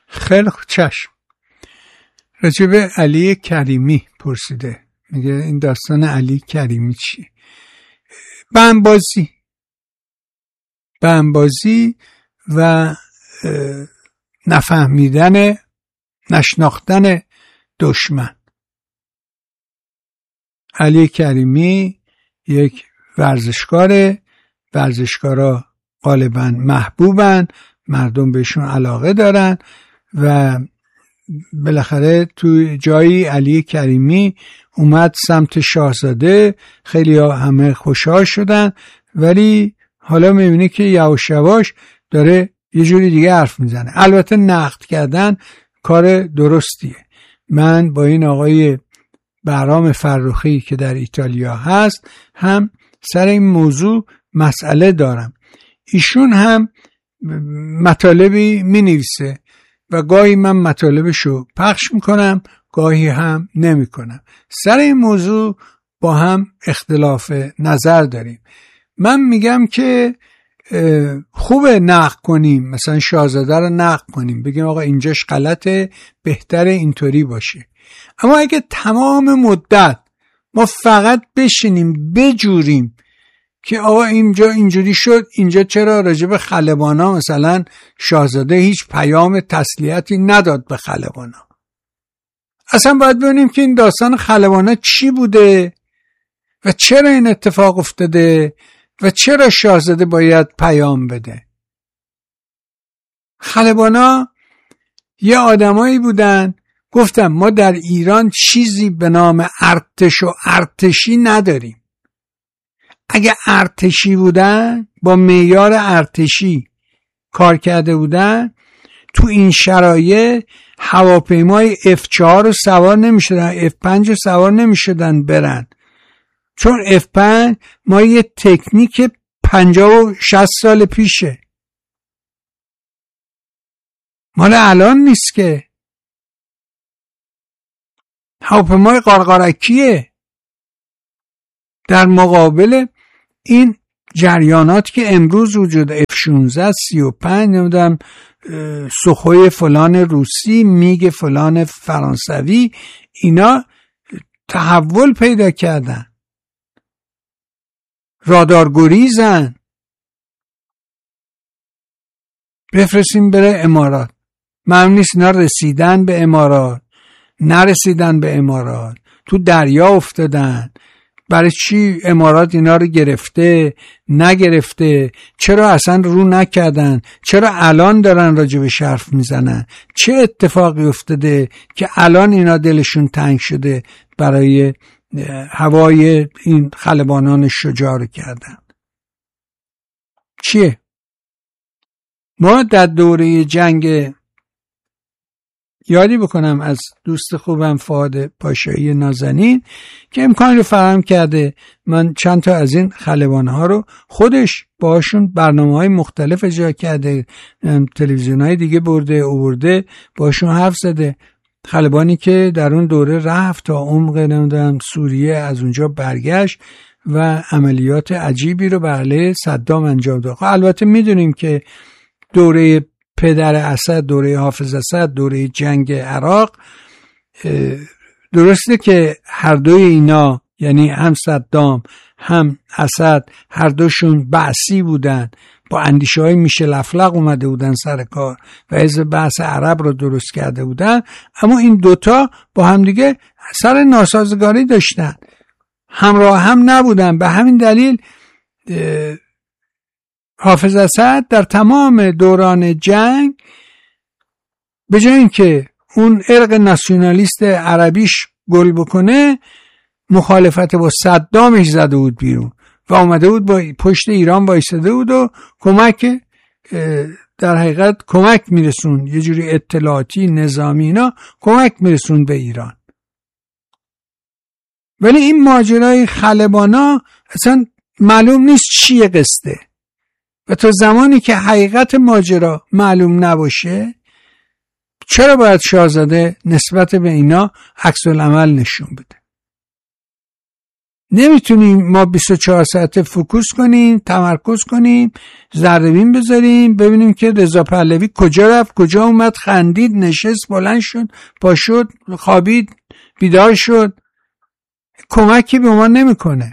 خیلی چشم. راجب علی کریمی پرسیده، میگه این داستان علی کریمی چیه؟ بمبازی و نفهمیدن، نشناختن دشمن. علی کریمی یک ورزشکارا غالبا محبوبن، مردم بهشون علاقه دارن و بالاخره تو جایی علی کریمی اومد سمت شاهزاده، خیلی همه خوشحال شدن، ولی حالا میبینی که یواش یواش داره یه جوری دیگه حرف میزنه. البته نقد کردن کار درستیه. من با این آقای بهرام فرخی که در ایتالیا هست هم سر این موضوع مسئله دارم. ایشون هم مطالبی می نویسه و گاهی من مطالبشو پخش میکنم، گاهی هم نمی کنم. سر این موضوع با هم اختلاف نظر داریم. من میگم که خوبه نقد کنیم، مثلا شاهزاده رو نقد کنیم، بگیم آقا اینجاش غلطه، بهتره اینطوری باشه. اما اگه تمام مدت ما فقط بشینیم بجوریم که آقا اینجا اینجوری شد، اینجا چرا راجب خلبانا مثلا شاهزاده هیچ پیام تسلیتی نداد به خلبانا، اصلا باید ببینیم که این داستان خلبانا چی بوده و چرا این اتفاق افتاده و چرا شاهزاده باید پیام بده. خلبانا یه آدمایی بودن، گفتم ما در ایران چیزی به نام ارتش و ارتشی نداریم. اگه ارتشی بودن، با معیار ارتشی کار کرده بودن، تو این شرایط هواپیمای F4 رو سوار نمی شدن، F5 رو سوار نمی شدن برن، چون F5 ما یه تکنیک 50 و 60 سال پیشه، مال الان نیست که. هواپیمای قارقارکیه. در مقابل این جریانات که امروز وجود F-16 35 نمیدونم سخوی فلان روسی، میگ فلان فرانسوی، اینا تحول پیدا کردن، رادارگریزن. بفرستیم بره امارات، معلوم نیست اینا رسیدن به امارات، نرسیدن به امارات، تو دریا افتادن. برای چی امارات اینا رو گرفته نگرفته، چرا اصلا رو نکردن، چرا الان دارن راجبش حرف میزنن، چه اتفاقی افتاده که الان اینا دلشون تنگ شده برای هوای این خلبانان شجاع رو کردن. چیه؟ ما در دوره جنگ، یادی بکنم از دوست خوبم فؤاد پاشایی نازنین که امکان رو فراهم کرده، من چند تا از این خلبان‌ها رو خودش باشون برنامه‌های مختلف اجرا کرده، تلویزیون‌های دیگه برده باشون حرف زده. خلبانی که در اون دوره رفت تا عمق نمیدونم سوریه، از اونجا برگشت و عملیات عجیبی رو بر علیه صدام انجام داد. البته میدونیم که دوره پدر اسد، دوره حافظ اسد، دوره جنگ عراق، درسته که هر دوی اینا، یعنی هم صدام هم اسد، هر دوشون بعثی بودن، با اندیشه های میشل افلق اومده بودن سر کار و حزب بعث عرب رو درست کرده بودن، اما این دوتا با همدیگه سر ناسازگاری داشتن، همراه هم نبودن. به همین دلیل حافظ اسد در تمام دوران جنگ به جای اینکه اون ارق ناسیونالیست عربیش گل بکنه، مخالفت با صدامش زده بود بیرون و اومده بود با پشت ایران وایساده بود و کمک، در حقیقت کمک میرسون، یه جوری اطلاعاتی نظامی اینا کمک میرسون به ایران. ولی این ماجرای خلبانا اصلا معلوم نیست چیه قصده و تا زمانی که حقیقت ماجرا معلوم نباشه، چرا باید شاهزاده نسبت به اینا عکس العمل نشون بده؟ نمیتونیم ما 24 ساعته فوکوس کنیم، تمرکز کنیم، ذره‌بین بذاریم ببینیم که رضا پهلوی کجا رفت، کجا اومد، خندید، نشست، بلند شد، پا شد، خوابید، بیدار شد. کمکی به ما نمیکنه.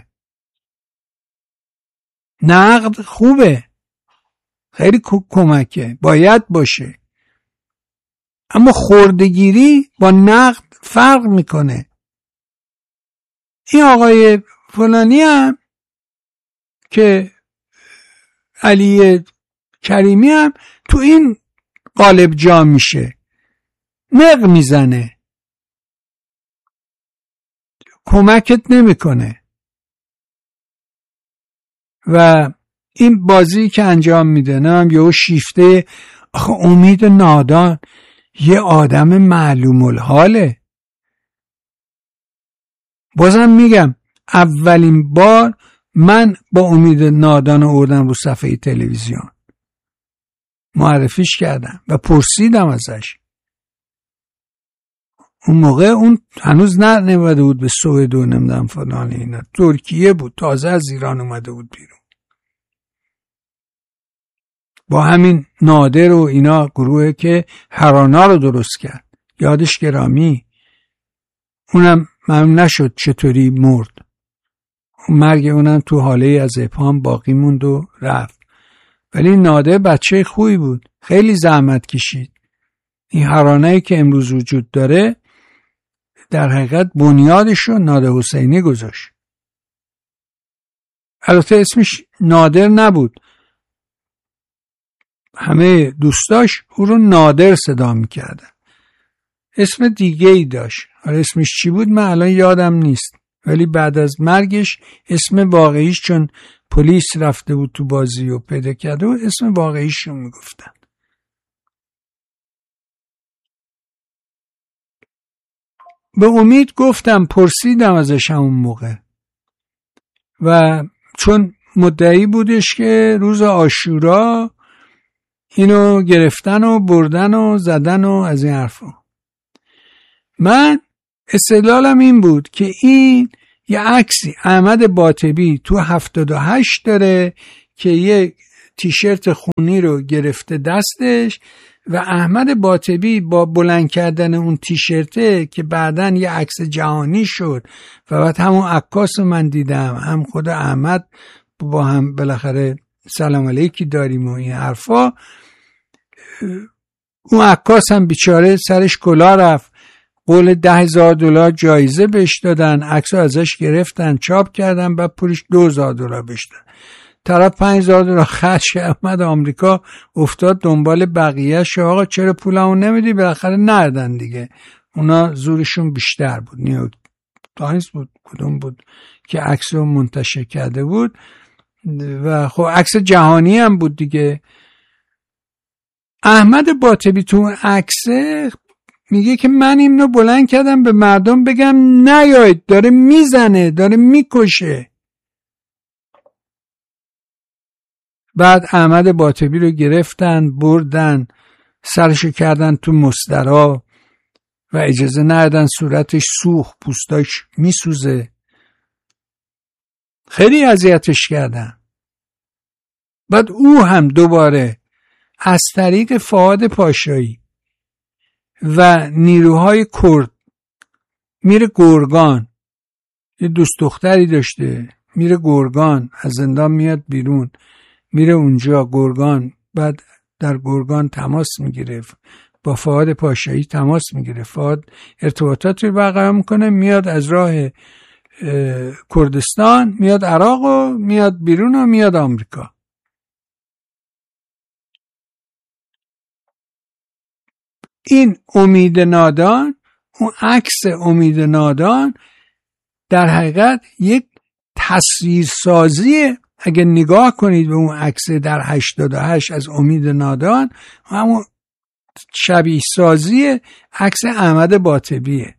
نقد خوبه، خیلی کمکه، باید باشه، اما خردگیری با نقد فرق میکنه. این آقای فلانی هم که علی کریمی هم تو این قالب جا میشه، نق میزنه، کمکت نمیکنه. و این بازی که انجام میده نم یه شیفته. آخه امید نادان یه آدم معلوم الحاله. بازم میگم اولین بار من با امید نادان آوردم رو صفحه تلویزیون، معرفیش کردم و پرسیدم ازش. اون موقع اون هنوز نمیده بود به سوئد و نمیدونم فلان اینا، ترکیه بود، تازه از ایران اومده بود بیرون. با همین نادر و اینا گروهی که هرانا رو درست کرد، یادش گرامی. اونم معلوم نشد چطوری مرد. مرگ اونم تو حاله از ابهام باقی موند و رفت. ولی نادر بچه خوبی بود، خیلی زحمت کشید. این هرانه‌ای که امروز وجود داره در حقیقت بنیادش رو نادر حسینی گذاشت. البته اسمش نادر نبود، همه دوستاش او رو نادر صدا میکردن، اسم دیگه ای داشت. حالا اسمش چی بود من الان یادم نیست، ولی بعد از مرگش اسم واقعیش، چون پلیس رفته بود تو بازی و پیدا کرده بود، اسم واقعیش رو میگفتن. به امید گفتم، پرسیدم ازش اون موقع، و چون مدعی بودش که روز عاشورا اینو گرفتن و بردن و زدن و از این حرفا. من استدلالم این بود که این یه عکسی احمد باطبی تو 78 داره که یه تیشرت خونی رو گرفته دستش و احمد باطبی با بلند کردن اون تیشرته که بعدن یه عکس جهانی شد و بعد همون عکاس من دیدم، هم خود احمد با هم بالاخره سلام علیکی داریم و این حرفا. اون عکاس هم بیچاره سرش کلا رفت، قول $10,000 جایزه بهش دادن، عکسو ازش گرفتن چاپ کردن، بعد پولش $2,000 بهش دادن. طرف $5,000 خرج اومد آمریکا، افتاد دنبال بقیه شه. آقا چرا پولمو نمیدی؟ بالاخره نردن دیگه، اونا زورشون بیشتر بود. نیویورک تایمز بود کدوم بود که عکسو منتشر کرده بود و خب عکس جهانی هم بود دیگه. احمد باطبی تو اون عکسه میگه که من اینو بلند کردم به مردم بگم نیایید، داره میزنه، داره میکشه. بعد احمد باطبی رو گرفتن بردن سرشو کردن تو مسترا و اجازه ندادن، صورتش سوخت، پوستاش میسوزه، خیلی اذیتش کردن. بعد او هم دوباره از طریق فؤاد پاشایی و نیروهای کرد میره گرگان، یه دوست دختری داشته، میره گرگان، از زندان میاد بیرون، میره اونجا گرگان، بعد در گرگان تماس میگیره با فؤاد پاشایی، تماس میگیره، فؤاد ارتباطات رو برقرار میکنه، میاد از راه کردستان میاد عراق و میاد بیرون و میاد آمریکا. این امید نادان، اون عکس امید نادان در حقیقت یک تصویرسازی، اگه نگاه کنید به اون عکس در 88 از امید نادان، همون شبیه سازی عکس احمد باطبیه.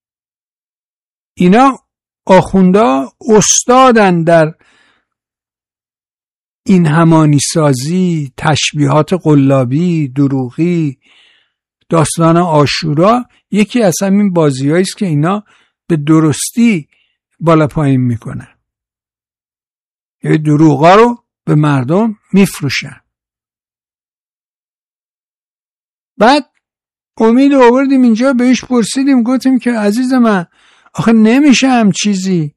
اینا آخوندا استادن در این همانی سازی، تشبیهات قلابی، دروغی، داستان عاشورا. یکی از همین بازی‌هایی است که اینا به درستی بالا پایین میکنن. یه دروغا رو به مردم میفروشن. بعد امید آوردیم اینجا، بهش پرسیدیم، گفتیم که عزیز من آخه نمیشه هم چیزی،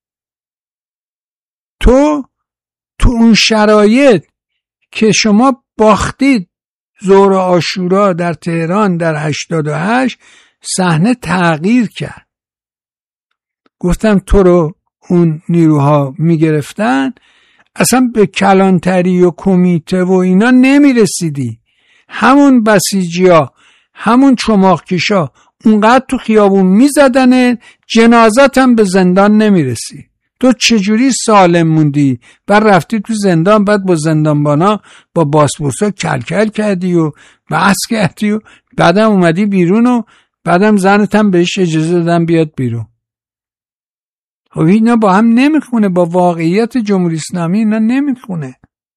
تو اون شرایط که شما باختید ظهر عاشورا در تهران در 88 صحنه تغییر کرد. گفتم تو رو اون نیروها میگرفتن اصلا به کلانتری و کمیته و اینا نمیرسیدی، همون بسیجیا همون چماقکشا اونقدر تو خیابون میزدن، جنازت هم به زندان نمیرسی. تو چجوری سالم موندی؟ بعد رفتی تو زندان، بعد با زندانبانا با باسپورسا کلکل کردی و بحث کردی و بعدم اومدی بیرون و بعدم زنت هم بهش اجازه دادن بیاد بیرون. خب اینا با هم نمیخونه، با واقعیت جمهوری اسلامی اینا نمیخونه.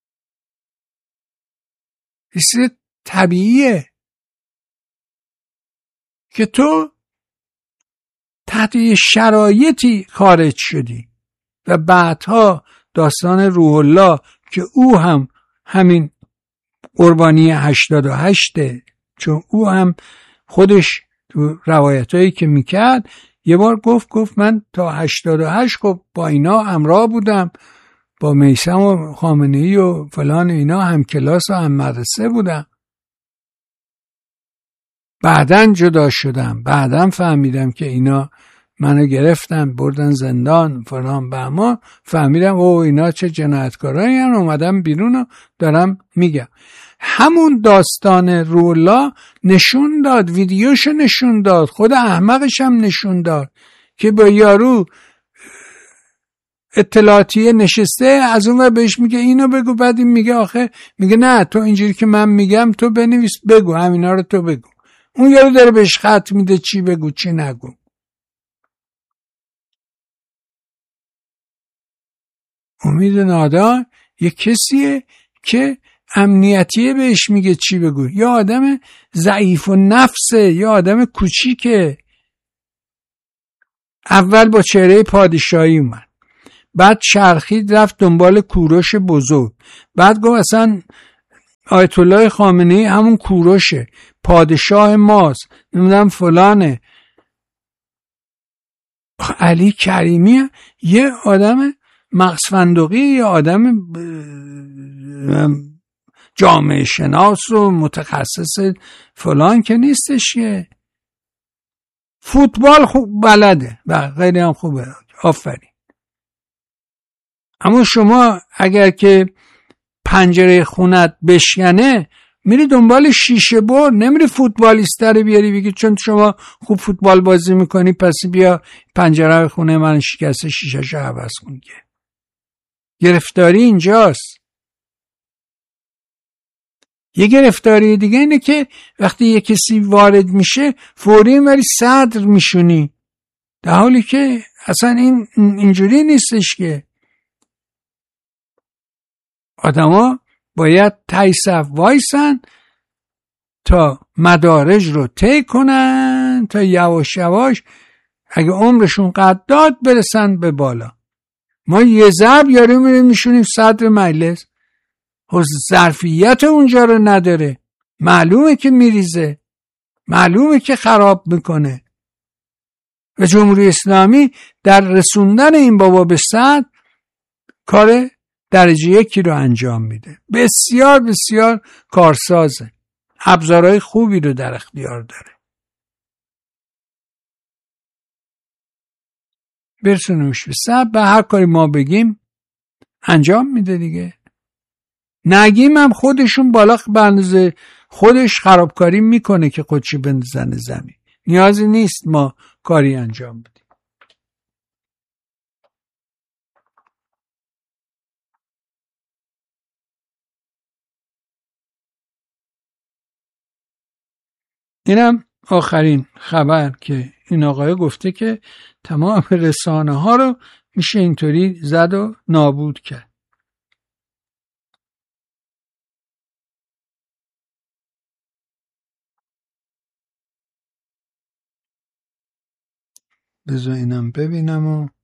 این طبیعیه که تو تحت شرایطی خارج شدی و بعدها داستان روح الله که او هم همین قربانی 88، چون او هم خودش تو روایتایی که میکرد یه بار گفت من تا 88 خب با اینا همراه بودم، با میثم و خامنه‌ای و فلان اینا هم کلاس و هم مدرسه بودم، بعدن جدا شدم، بعدن فهمیدم که اینا منو گرفتن بردن زندان فلان بهمان، فهمیدم او اینا چه جنایتکارایی هستن، اومدم بیرون و دارم میگم. همون داستان رولا نشون داد، ویدیوش نشون داد، خود احمقش هم نشون داد که با یارو اطلاعاتیه نشسته، از اون ور بهش میگه اینو بگو، بعد این میگه آخه، میگه نه تو اینجوری که من میگم تو بنویس بگو، همینا رو تو بگو. اون یارو داره بهش خط میده چی بگو چی نگو. امید نادان یه کسیه که امنیتیه بهش میگه چی بگو، یا آدم ضعیف و نفسه، یا آدم کوچیکه. اول با چهره پادشاهی اومد، بعد چرخید رفت دنبال کوروش بزرگ، بعد گفت اصلا آیت الله خامنه‌ای همون کوروشه، پادشاه ماست، نمیدونم فلانه. علی کریمی یه آدم مغز فندقی، یه آدم جامعه شناس و متخصص فلان که نیستش، که فوتبال خوب بلده و غیری هم خوبه، آفرین. اما شما اگر که پنجره خونت بشکنه میری دنبال شیشه بر، نمیری فوتبالیسته رو بیاری بگی چون شما خوب فوتبال بازی میکنی پس بیا پنجره خونه من شکسته شیشه شو عوض کن. که گرفتاری اینجاست. یه گرفتاری دیگه اینه که وقتی یه کسی وارد میشه فوری ولی صدر میشونی، در حالی که اصلا این اینجوری نیستش. که آدما باید تای صف وایسن تا مدارج رو طی کنن تا یواش یواش اگه عمرشون قد داد برسن به بالا. ما یه ضرب یارو میشونیم صدر مجلس، ظرفیت اونجا رو نداره، معلومه که میریزه، معلومه که خراب میکنه. و جمهوری اسلامی در رسوندن این بابا به صدر کار درجه یکی رو انجام میده، بسیار بسیار کارسازه، ابزارهای خوبی رو در اختیار داره. برسونمش به صدر، به هر کاری ما بگیم انجام میده دیگه. نگیم هم خودشون بالا به اندازه خودش خرابکاری میکنه که خودشی بندازن زمین، نیازی نیست ما کاری انجام بدیم. اینم آخرین خبر که این آقای گفته که تمام رسانه ها رو میشه اینطوری زد و نابود کرد. بذار اینم ببینم و